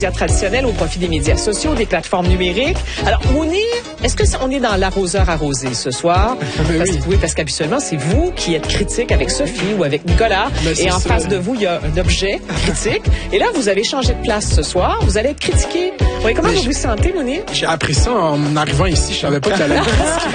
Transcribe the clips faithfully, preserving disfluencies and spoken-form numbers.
traditionnels au profit des médias sociaux, des plateformes numériques. Alors, Mounir, est-ce que on est dans l'arroseur arrosé ce soir? Parce, oui. oui, parce qu'habituellement, c'est vous qui êtes critique avec Sophie ou avec Nicolas. Ben, et en ça. face de vous, il y a un objet critique. Et là, vous avez changé de place ce soir. Vous allez être critiqué. Oui, comment vous vous sentez, Mounir? J'ai appris ça en arrivant ici. Je savais pas que tu allais être critiqué.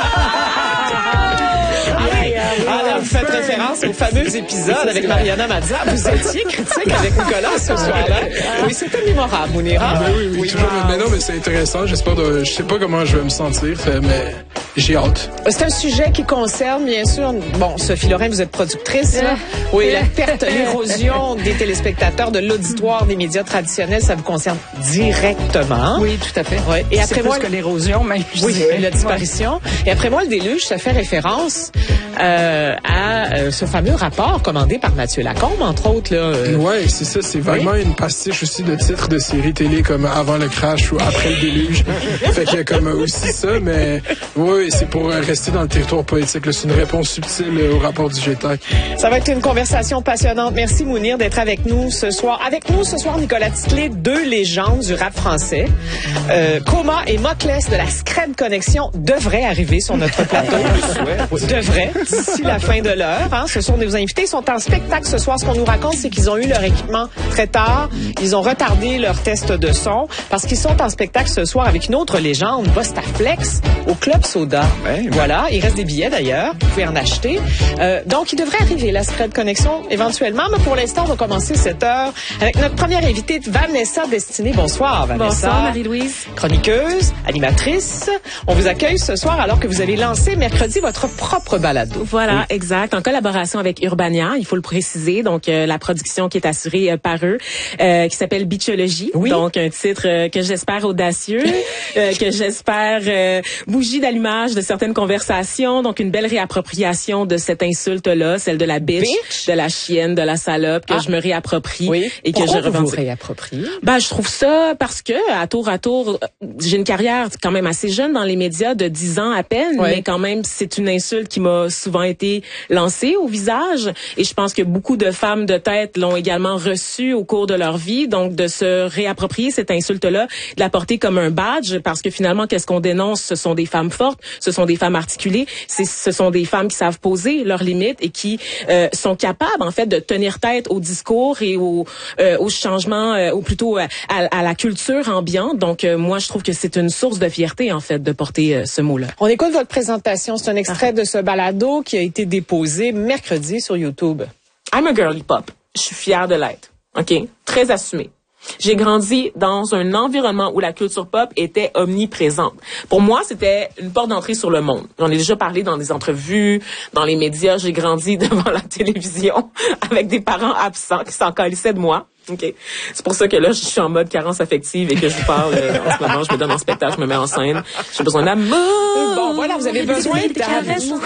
Alors, vous faites référence au fameux épisode avec Mariana Mazza. Vous étiez critique avec Nicolas ce soir-là. Oui, c'était mémorable, Mounir. Ah, ben oui, oui, oui toujours. Mais non, mais c'est intéressant. J'espère de, je sais pas comment je vais me sentir, mais j'ai hâte. C'est un sujet qui concerne, bien sûr, bon, Sophie Lorrain, vous êtes productrice, là. Oui, la perte, l'érosion des téléspectateurs, de l'auditoire des médias traditionnels, ça vous concerne directement. Oui, tout à fait. Oui. Et après plus moi, que l'érosion, même. Oui, la disparition. Ouais. Et après moi, le déluge, ça fait référence euh, à euh, ce fameux rapport commandé par Mathieu Lacombe, entre autres. Là. Euh... Oui, c'est ça. C'est vraiment oui. une pastiche aussi de titres de séries télé comme Avant le crash ou Après le déluge. Fait qu'il y a comme aussi ça, mais oui, c'est pour rester dans le territoire poétique. C'est une réponse subtile au rapport du G T A C. Ça va être une conversation passionnante. Merci, Mounir, d'être avec nous ce soir. Avec nous ce soir, Nicolas Titley, deux légendes du rap français. Euh, Coma et Moclès de la Scred Connexion devraient arriver sur notre plateau. Devraient, d'ici la fin de l'heure. Hein. Ce sont nos invités. Ils sont en spectacle ce soir. Ce qu'on nous raconte, c'est qu'ils ont eu leur équipement très tard. Ils ont retardé leur test de son parce qu'ils sont en spectacle ce soir avec une autre légende, Bostaflex, au Club Soda. Ben, voilà. Il reste des billets d'ailleurs. Vous pouvez en acheter. Euh, donc, il devrait arriver, la Scred Connexion, éventuellement. Mais pour l'instant, on va commencer cette heure avec notre première invitée, Vanessa Destinée. Bonsoir, Vanessa. Bonsoir, Marie-Louise. Chroniqueuse, animatrice. On vous accueille ce soir alors que vous avez lancé mercredi votre propre balado. Voilà, oui. exact. En collaboration avec Urbania, il faut le préciser. Donc, euh, la production qui est assurée euh, par eux, euh, qui s'appelle Bitchologie. Oui. Donc, un titre euh, que j'espère audacieux, euh, que j'espère euh, bougie d'allumage de certaines conversations. Donc, une belle réappropriation de cette insulte-là, celle de la bitch, bitch? de la chienne, de la salope, que ah. je me réapproprie oui. et que Pourquoi je revendique. Vous réappropriez? Ben, je trouve ça parce que, à tour à tour, j'ai une carrière quand même assez jeune dans les médias, de dix ans à peine, oui. mais quand même, c'est une insulte qui m'a souvent été lancée au visage. Et je pense que beaucoup de femmes de tête l'ont également reçue au cours de leur vie. Donc, de se réapproprier cette insulte-là, de la porter comme un badge, parce que finalement, qu'est-ce qu'on dénonce? Ce sont des femmes fortes, ce sont des femmes articulées, c'est, ce sont des femmes qui savent poser leurs limites et qui euh, sont capables, en fait, de tenir tête au discours et au, euh, au changement, euh, ou plutôt à, à la culture ambiante. Donc, euh, moi, je trouve que c'est une source de fierté, en fait, de porter euh, ce mot-là. On écoute votre présentation. C'est un extrait ah. de ce balado qui a été déposé mercredi sur YouTube. I'm a girly pop. Je suis fière de l'être. OK? Très assumée. J'ai grandi dans un environnement où la culture pop était omniprésente. Pour moi, c'était une porte d'entrée sur le monde. J'en ai déjà parlé dans des entrevues, dans les médias. J'ai grandi devant la télévision avec des parents absents qui s'en calissaient de moi. OK. C'est pour ça que là, je suis en mode carence affective et que je vous parle euh, en ce moment. Je me donne en spectacle, je me mets en scène. J'ai besoin d'amour. Bon, voilà, vous avez besoin d'amour.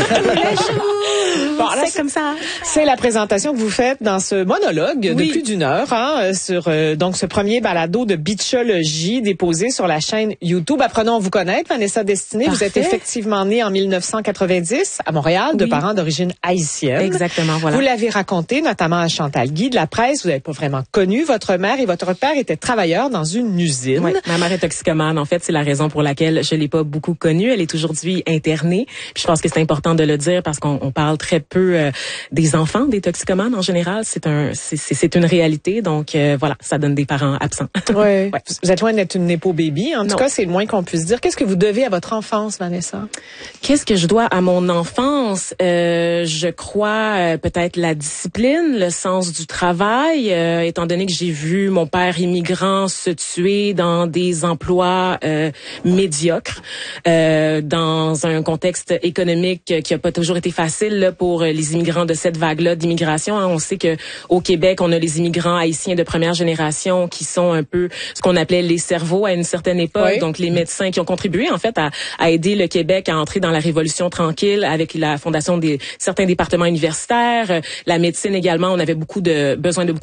Bon, là, c'est comme ça. C'est la présentation que vous faites dans ce monologue oui. de plus d'une heure, hein, sur euh, donc ce premier balado de Bitchologie déposé sur la chaîne YouTube. Apprenons à vous connaître, Vanessa Destinée. Parfait. Vous êtes effectivement née en mille neuf cent quatre-vingt-dix à Montréal, oui. de parents d'origine haïtienne. Exactement, voilà. Vous l'avez raconté, notamment à Chantal Guy de la presse. Vous n'avez pas vraiment connu. Votre mère et votre père étaient travailleurs dans une usine. Oui, ma mère est toxicomane. En fait, c'est la raison pour laquelle je l'ai pas beaucoup connue. Elle est aujourd'hui internée. Puis je pense que c'est important de le dire parce qu'on on parle très peu euh, des enfants, des toxicomanes en général. C'est un, c'est, c'est, c'est une réalité. Donc euh, voilà, ça donne des parents absents. Oui. Ouais. Vous êtes loin d'être une népo baby. En non. tout cas, c'est le moins qu'on puisse dire. Qu'est-ce que vous devez à votre enfance, Vanessa? Qu'est-ce que je dois à mon enfance? Euh, je crois euh, peut-être la discipline, le sens du travail. Euh, étant donné que j'ai vu mon père immigrant se tuer dans des emplois euh, médiocres, euh, dans un contexte économique qui a pas toujours été facile là, pour les immigrants de cette vague-là d'immigration. Hein. On sait que au Québec, on a les immigrants haïtiens de première génération qui sont un peu ce qu'on appelait les cerveaux à une certaine époque. Oui. Donc, les médecins qui ont contribué en fait à, à aider le Québec à entrer dans la Révolution tranquille avec la fondation des certains départements universitaires. La médecine également, on avait beaucoup de besoin de beaucoup de docteurs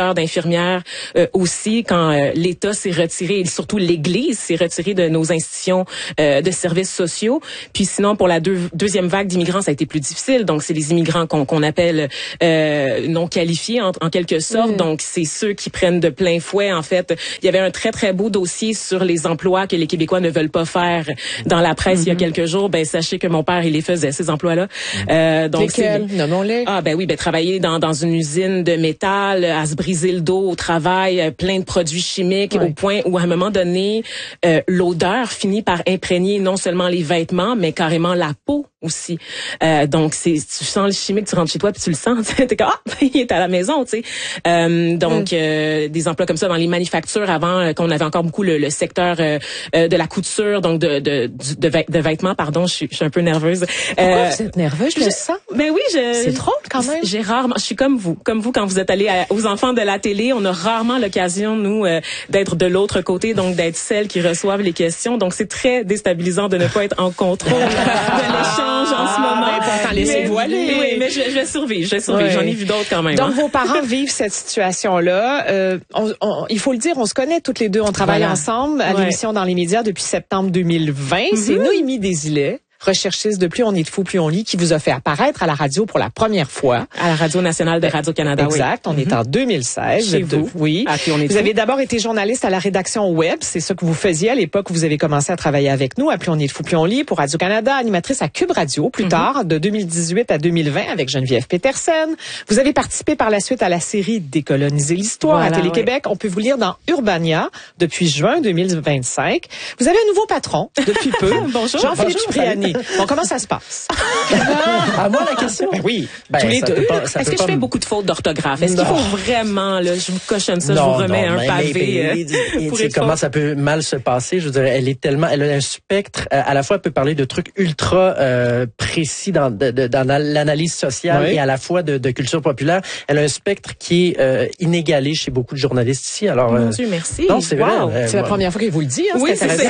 docteurs, d'infirmières euh, aussi, quand euh, l'État s'est retiré, et surtout l'Église s'est retirée de nos institutions euh, de services sociaux. Puis sinon, pour la deux, deuxième vague d'immigrants, ça a été plus difficile. Donc, c'est les immigrants qu'on, qu'on appelle euh, non qualifiés en, en quelque sorte. Mmh. Donc, c'est ceux qui prennent de plein fouet. En fait, il y avait un très, très beau dossier sur les emplois que les Québécois ne veulent pas faire dans la presse mmh. il y a quelques jours. Ben, sachez que mon père, il les faisait, ces emplois-là. Mmh. Euh, donc, lesquels? Nommons-les. Ah, ben oui, ben travailler dans, dans une usine de métal, à se briser le dos au travail, plein de produits chimiques, oui. au point où, à un moment donné, euh, l'odeur finit par imprégner non seulement les vêtements, mais carrément la peau aussi. Euh, donc, c'est, tu sens le chimique, tu rentres chez toi puis tu le sens. T'es comme, ah, il est à la maison, tu sais. Euh, donc, mm. euh, des emplois comme ça dans les manufactures avant, euh, qu'on avait encore beaucoup le, le secteur euh, euh, de la couture, donc de de, de, de, de vêtements, pardon, je suis, je suis un peu nerveuse. Pourquoi euh, vous êtes nerveuse, je le sens? Ben oui, je... C'est drôle quand même. J'ai rarement, je suis comme vous, comme vous quand vous êtes allés à, aux enfants de la télé, on a rarement l'occasion, nous, euh, d'être de l'autre côté, donc d'être celles qui reçoivent les questions. Donc, c'est très déstabilisant de ne pas être en contrôle de l'échange en ce moment. Ah, pourtant, laissez-vous aller. Oui, mais je, je vais survivre, je vais survivre. Oui. J'en ai vu d'autres quand même. Donc, hein. vos parents vivent cette situation-là. Euh, on, on, il faut le dire, on se connaît toutes les deux. On travaille voilà. ensemble à ouais. l'émission Dans les médias depuis septembre deux mille vingt. Mm-hmm. C'est Noémie Desilets, recherchiste de Plus on est de fou, plus on lit, qui vous a fait apparaître à la radio pour la première fois. À la Radio nationale de Radio-Canada, exact. Oui. On mm-hmm. est en deux mille seize. Chez vous. Oui. À Plus on est vous avez d'abord été journaliste à la rédaction web. C'est ça que vous faisiez à l'époque où vous avez commencé à travailler avec nous à Plus on est de fou, plus on lit pour Radio-Canada, animatrice à Cube Radio plus mm-hmm. tard, de deux mille dix-huit à deux mille vingt avec Geneviève Petersen. Vous avez participé par la suite à la série Décoloniser l'histoire voilà, à Télé-Québec. Oui. On peut vous lire dans Urbania depuis juin deux mille vingt-cinq. Vous avez un nouveau patron depuis peu. Bonjour. Jean-Philippe Cipriani. Bon, comment ça se passe? À moi, la question? Ben oui, ben, tous les deux. Pas, Est-ce que je fais m... beaucoup de fautes d'orthographe? Est-ce non. qu'il faut vraiment, là, je vous cochonne ça, non, je vous remets non, un mais, pavé mais, mais, euh, pour être comment fort. Ça peut mal se passer? Je veux dire, elle est tellement, elle a un spectre, euh, à la fois elle peut parler de trucs ultra euh, précis dans, de, de, dans l'analyse sociale oui. et à la fois de, de culture populaire. Elle a un spectre qui est euh, inégalé chez beaucoup de journalistes ici. Alors, Mon euh, Dieu, merci. Non, c'est wow. vrai. Euh, c'est la première fois qu'il vous le dit, hein, oui, c'est intéressant.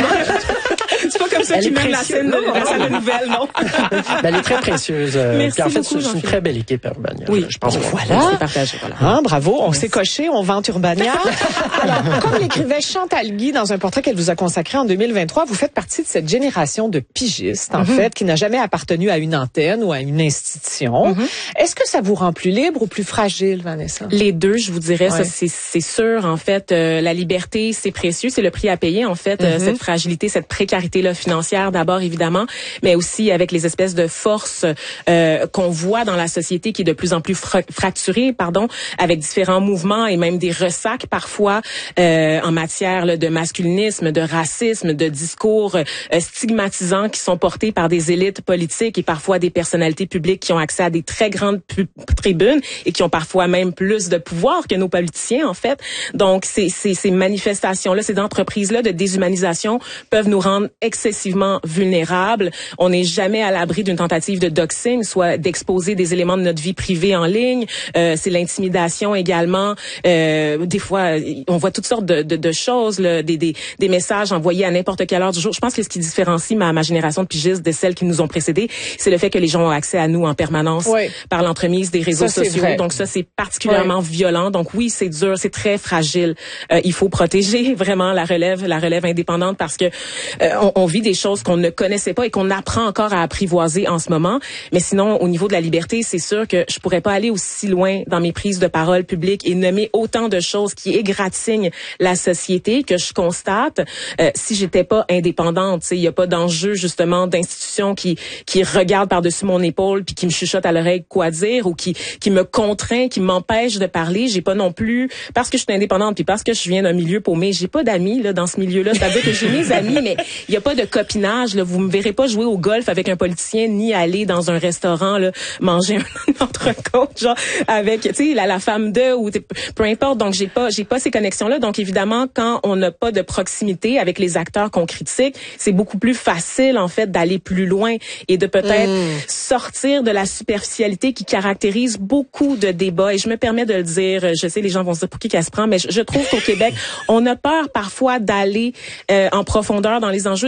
C'est pas comme ça qui mène la scène de la salle de nouvelles, non? Ben, elle est très précieuse. Merci en fait, beaucoup, c'est une très belle équipe, Urbania. Oui, je pense. Voilà. C'est partagé, voilà. Hein, bravo, on Merci. s'est coché, on vante Urbania. Alors, comme l'écrivait Chantal Guy dans un portrait qu'elle vous a consacré en deux mille vingt-trois, vous faites partie de cette génération de pigistes, en mm-hmm. fait, qui n'a jamais appartenu à une antenne ou à une institution. Mm-hmm. Est-ce que ça vous rend plus libre ou plus fragile, Vanessa? Les deux, je vous dirais, ouais. ça, c'est, c'est sûr. En fait, euh, la liberté, c'est précieux, c'est le prix à payer, en fait, mm-hmm. euh, cette fragilité, cette précarité-là financière, d'abord, évidemment, mais aussi avec les espèces de forces euh, qu'on voit dans la société qui est de plus en plus fra- fracturée, pardon, avec différents mouvements et même des ressacs parfois euh, en matière là, de masculinisme, de racisme, de discours euh, stigmatisants qui sont portés par des élites politiques et parfois des personnalités publiques qui ont accès à des très grandes pu- tribunes et qui ont parfois même plus de pouvoir que nos politiciens, en fait. Donc, ces, ces, ces manifestations-là, ces entreprises-là de déshumanisation peuvent nous rendre excessivement vulnérables. On n'est jamais à l'abri d'une tentative de doxing, soit d'exposer des éléments de notre vie privée en ligne. Euh, c'est l'intimidation également. Euh, des fois, on voit toutes sortes de, de, de choses, là, des, des, des messages envoyés à n'importe quelle heure du jour. Je pense que ce qui différencie ma, ma génération de pigistes de celles qui nous ont précédés, c'est le fait que les gens ont accès à nous en permanence oui. par l'entremise des réseaux ça, sociaux. Donc ça, c'est particulièrement oui. violent. Donc oui, c'est dur, c'est très fragile. Euh, il faut protéger vraiment la relève, la relève indépendante parce que euh, on, on vit des choses qu'on ne connaissait pas et qu'on apprend encore à apprivoiser en ce moment. Mais sinon, au niveau de la liberté, c'est sûr que je pourrais pas aller aussi loin dans mes prises de parole publiques et nommer autant de choses qui égratignent la société que je constate euh, si j'étais pas indépendante. Il y a pas d'enjeu justement d'institutions qui qui regardent par-dessus mon épaule puis qui me chuchotent à l'oreille quoi dire ou qui qui me contraint, qui m'empêche de parler. J'ai pas non plus parce que je suis indépendante puis parce que je viens d'un milieu paumé, j'ai pas d'amis là dans ce milieu-là. C'est-à-dire que j'ai mes amis, mais il y a pas de copinage. Là. Vous me verrez pas jouer au golf avec un politicien ni aller dans un restaurant là, manger un entrecôte genre avec tu sais la, la femme de ou peu importe. Donc j'ai pas j'ai pas ces connexions là. Donc évidemment quand on n'a pas de proximité avec les acteurs qu'on critique, c'est beaucoup plus facile en fait d'aller plus loin et de peut-être mmh. sortir de la superficialité qui caractérise beaucoup de débats. Et je me permets de le dire, je sais les gens vont se dire pour qui qu'elle se prend, mais je, je trouve qu'au Québec on a peur parfois d'aller euh, en profondeur dans les enjeux. C'est un petit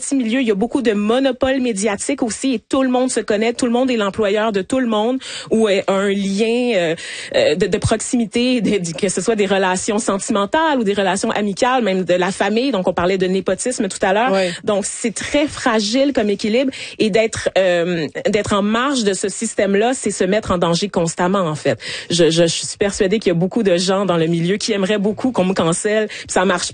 petit milieu, il y a beaucoup de monopole médiatique aussi et tout le monde se connaît, tout le monde est l'employeur de tout le monde ou est un lien euh, de, de proximité, de, que ce soit des relations sentimentales ou des relations amicales, même de la famille. Donc, on parlait de népotisme tout à l'heure. Oui. Donc, c'est très fragile comme équilibre et d'être euh, d'être en marge de ce système-là, c'est se mettre en danger constamment, en fait. Je, je, je suis persuadée qu'il y a beaucoup de gens dans le milieu qui aimeraient beaucoup qu'on me cancelle, puis ça marche